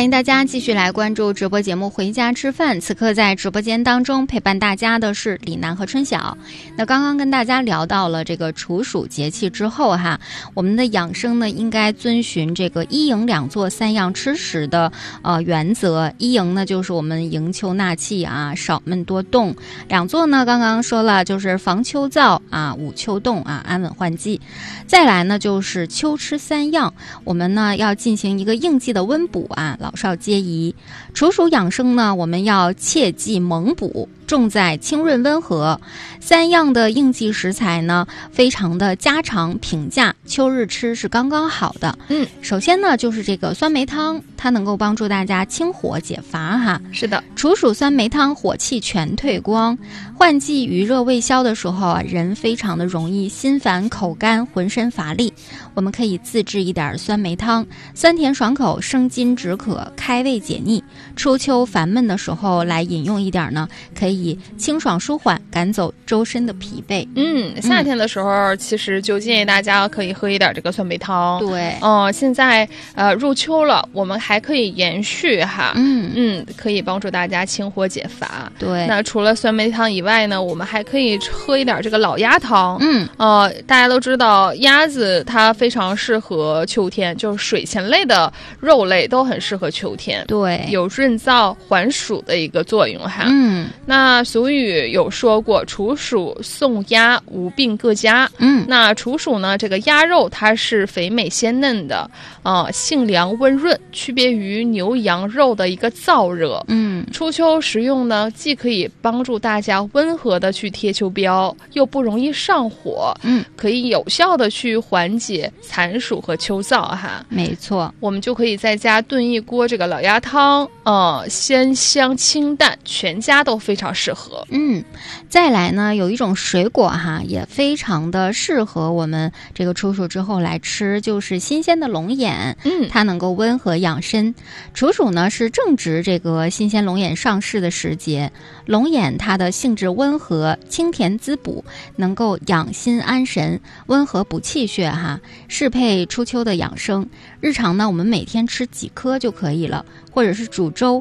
欢迎大家继续来关注直播节目《回家吃饭》。此刻在直播间当中陪伴大家的是李楠和春晓。那刚刚跟大家聊到了这个处暑节气之后哈，我们的养生呢应该遵循这个一营两作三样吃食的原则。一营呢就是我们营秋纳气啊，少闷多动；两作呢刚刚说了就是防秋燥啊，捂秋冻啊，安稳换季。再来呢就是秋吃三样，我们呢要进行一个应季的温补啊，老少皆宜。处暑养生呢，我们要切忌猛补，重在清润温和。三样的应季食材呢，非常的家常平价，秋日吃是刚刚好的。首先呢就是这个酸梅汤，它能够帮助大家清火解乏哈。 是的， 处暑酸梅汤火气全退光，换季余热未消的时候啊，人非常的容易心烦口干，浑身乏力。我们可以自制一点酸梅汤，酸甜爽口，生津止渴，开胃解腻。初秋烦闷的时候来饮用一点呢，可以清爽舒缓，赶走周身的疲惫。 夏天的时候其实就建议大家可以喝一点这个酸梅汤。 对， 现在入秋了，我们还可以延续哈，可以帮助大家清火解乏。 对， 那除了酸梅汤以外呢，我们还可以喝一点这个老鸭汤。大家都知道鸭子它非常适合秋天，就是水禽类的肉类都很适合秋天。 对， 有润燥缓暑的一个作用哈。那俗语有说过，处暑送鸭，无病各家。那处暑呢，这个鸭肉它是肥美鲜嫩的，性凉温润，区别于牛羊肉的一个燥热。初秋食用呢，既可以帮助大家温和的去贴秋膘，又不容易上火。可以有效的去缓解残暑和秋燥哈。 没错， 我们就可以在家炖一锅这个老鸭汤，鲜香清淡，全家都非常适合。 再来呢，有一种水果哈，也非常的适合我们这个处暑之后来吃，就是新鲜的龙眼。它能够温和养身。处暑呢是正值这个新鲜龙眼上市的时节，龙眼它的性质温和，清甜滋补，能够养心安神，温和补气血哈，适配初秋的养生。日常呢，我们每天吃几颗就可以了，或者是煮粥